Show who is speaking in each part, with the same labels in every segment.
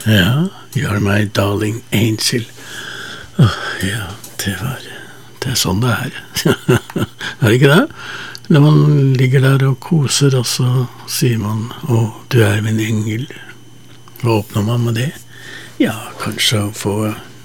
Speaker 1: Ja, You're My Darling Angel. Ja, det sånn det det ikke det? Når man ligger der og koser, og så sier man, du min engel. Hva åpner man med det? Ja, kanskje å få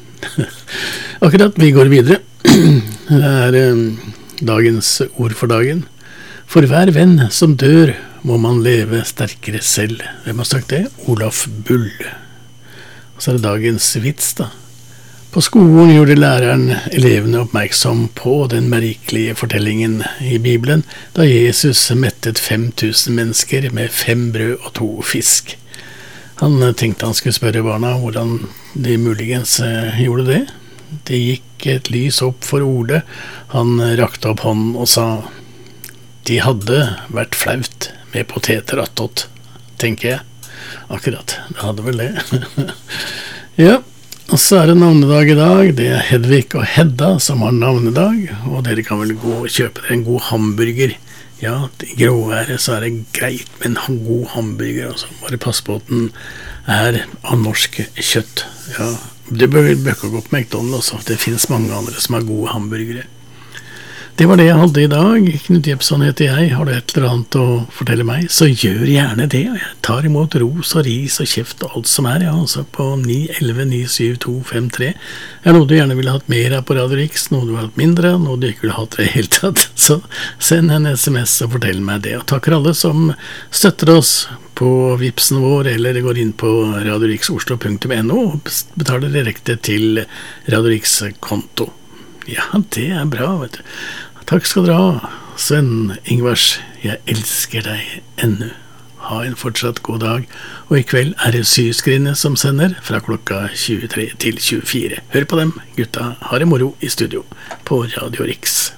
Speaker 1: Akkurat, vi går videre. Det dagens ord for dagen. For hver venn som dør, må man leve sterkere selv. Hvem har sagt det? Olaf Bull. Og så det dagens vits da. På skolen gjorde læreren elevene oppmerksom på den merkelige fortellingen i Bibelen, da Jesus mettet 5000 mennesker med 5 brød og 2 fisk. Han tenkte han skulle spørre barna hvordan de muligens gjorde det. Det gikk et lys opp for Ole. Han rakte opp hånden og sa, de hadde vært flaut med poteter attåt, tenker jeg. Akkurat, det hadde vel det. Ja, og så det navnedag i dag. Det Hedvig og Hedda som har navnedag, og dere kan vel gå og kjøpe dere en god hamburger. Ja, i gråværet så det greit med en god hamburger, altså. Bare pass på at den av norsk kjøtt. Ja, det bør ikke gå på McDonald's også. Det finnes mange andre som har gode hamburgere. Det var det jeg hadde i dag. Knut Jepsson heter jeg. Har du et eller annet å fortelle meg, så gjør gjerne det. Jeg tar imot ros og ris og kjeft og alt som ja, altså på 911-97253. Noe du gjerne ville hatt mer av på Radio Riks, noe du ville hatt mindre, noe du ikke ville hatt det helt tatt. Så send en SMS og fortell meg det. Og takker alle som støtter oss på Vipsen vår, eller går inn på radioriksoslo.no og betaler direkte til Radio Riks konto. Ja, det bra, vet du. Takk skal dere ha, Sven Ingvars. Jeg elsker deg ennå. Ha en fortsatt god dag, og i kveld det Syskrinne som sender fra klokka 23 til 24. Hør på dem, gutta har det moro i studio på Radio Riks.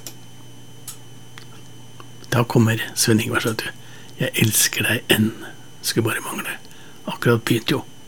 Speaker 1: Da kommer Sven Ingvars, vet du. Jeg elsker deg ennå. Skulle bare mangle. Akkurat begynt jo.